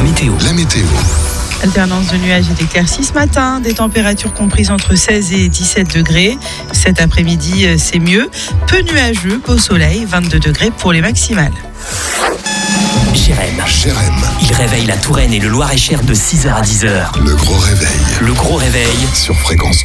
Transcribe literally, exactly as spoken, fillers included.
météo. La météo. Alternance de nuages et d'éclaircies ce matin, des températures comprises entre seize et dix-sept degrés. Cet après-midi, c'est mieux. Peu nuageux, beau soleil, vingt-deux degrés pour les maximales. Jérém. Jérém. Il réveille la Touraine et le Loir-et-Cher de six heures à dix heures. Le gros réveil. Le gros réveil. Sur Fréquence